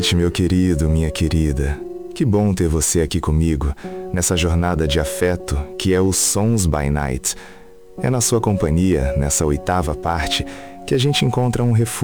noite, meu querido, minha querida. Que bom ter você aqui comigo, nessa jornada de afeto que é o Sons by Night. É na sua companhia, nessa 8ª parte, que a gente encontra um refúgio.